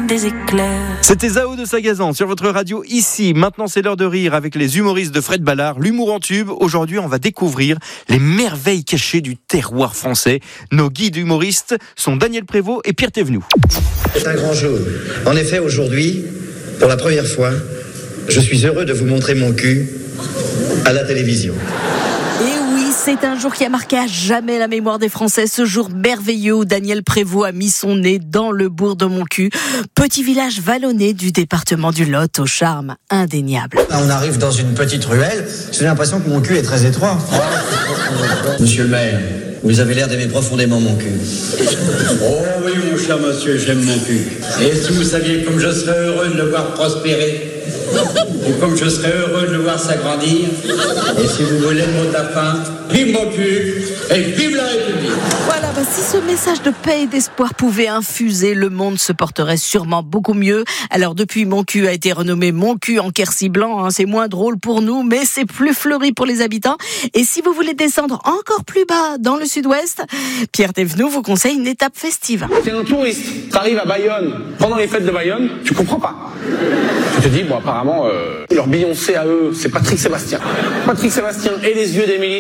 comme des éclairs. C'était Zao de Sagazan sur votre radio ici. Maintenant, c'est l'heure de rire avec les humoristes de Fred Ballard, l'humour en tube. Aujourd'hui, on va découvrir les merveilles cachées du terroir français. Nos guides humoristes sont Daniel Prévost et Pierre Thévenoud. C'est un grand jour. En effet, aujourd'hui, pour la première fois, je suis heureux de vous montrer mon cul à la télévision. C'est un jour qui a marqué à jamais la mémoire des Français. Ce jour merveilleux où Daniel Prévost a mis son nez dans le bourg de Montcuq, petit village vallonné du département du Lot au charme indéniable. Là, on arrive dans une petite ruelle. J'ai l'impression que mon cul est très étroit. Monsieur le maire, vous avez l'air d'aimer profondément mon cul. Oh oui, mon cher monsieur, j'aime mon cul. Et si vous saviez comme je serais heureux de le voir prospérer, et comme je serais heureux de le voir s'agrandir, et si vous voulez le mot de la fin, vive mon cul et vive la République. Voilà, si ce message de paix et d'espoir pouvait infuser, le monde se porterait sûrement beaucoup mieux. Alors depuis, Mon Cul a été renommé Mon Cul en Quercy blanc. C'est moins drôle pour nous, mais c'est plus fleuri pour les habitants. Et si vous voulez descendre encore plus bas dans le sud-ouest, Pierre Thévenoud vous conseille une étape festive. T'es un touriste, t'arrives à Bayonne, pendant les fêtes de Bayonne, tu comprends pas. Tu te dis, bon, apparemment, leur Beyoncé à eux, c'est Patrick Sébastien. Patrick Sébastien et les yeux d'Émilie.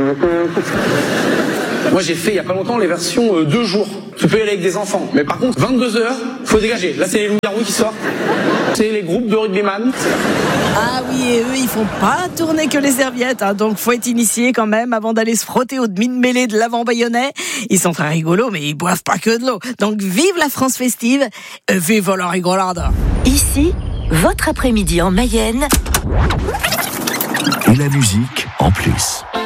Moi, j'ai fait il y a pas longtemps les versions 2 jours. Tu peux y aller avec des enfants. Mais par contre, 22h, faut dégager. Là, c'est les loups-garous qui sortent. C'est les groupes de rugbyman. Ah oui, et eux, ils font pas tourner que les serviettes. Donc, faut être initié quand même avant d'aller se frotter aux demi-mêlées de l'avant bayonnais. Ils sont très rigolos, mais ils boivent pas que de l'eau. Donc, vive la France festive. Vive la rigolade. Ici, votre après-midi en Mayenne. Et la musique en plus.